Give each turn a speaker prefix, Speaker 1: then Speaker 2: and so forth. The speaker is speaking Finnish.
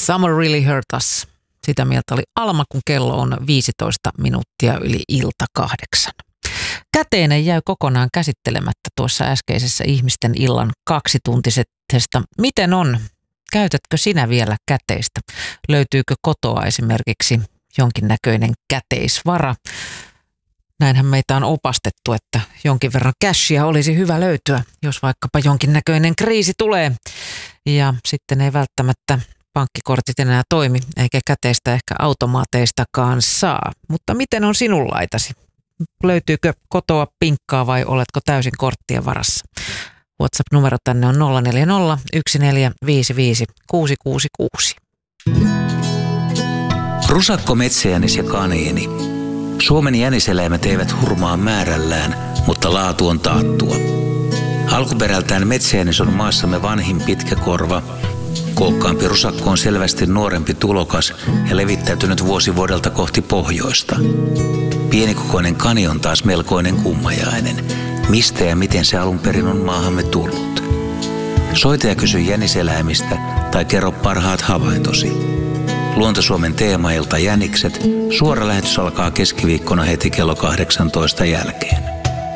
Speaker 1: Summer Really Hurt Us. Sitä mieltä oli Alma, kun kello on 15 minuuttia yli ilta 8. Käteinen jäi kokonaan käsittelemättä tuossa äskeisessä ihmisten illan 2-tuntisesta. Miten on? Käytätkö sinä vielä käteistä? Löytyykö kotoa esimerkiksi jonkinnäköinen käteisvara? Näinhän meitä on opastettu, että jonkin verran cashia olisi hyvä löytyä, jos vaikkapa jonkinnäköinen kriisi tulee. Ja sitten ei välttämättä pankkikortit enää toimi, eikä käteistä ehkä automaateistakaan saa. Mutta miten on sinun laitasi? Löytyykö kotoa pinkkaa vai oletko täysin korttien varassa? WhatsApp-numero tänne on 040 1455 666.
Speaker 2: Rusakko, metsäjänis ja kaniini. Suomen jäniseläimet eivät hurmaa määrällään, mutta laatu on taattua. Alkuperältään metsäjänis on maassamme vanhin pitkäkorva. Kookkaampi rusakko on selvästi nuorempi tulokas ja levittäytynyt vuosi vuodelta kohti pohjoista. Pienikokoinen kani on taas melkoinen kummajainen. Mistä ja miten se alun perin on maahamme tullut? Soita ja kysy jäniseläimistä tai kerro parhaat havaintosi. Luonto-Suomen teemailta Jänikset. Suora lähetys alkaa keskiviikkona heti kello 18 jälkeen.